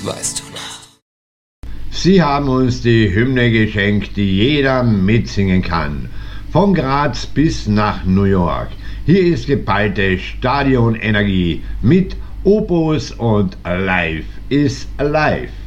weißt du noch. Sie haben uns die Hymne geschenkt, die jeder mitsingen kann. Von Graz bis nach New York. Hier ist geballte Stadionenergie mit Opus und Life is Alive.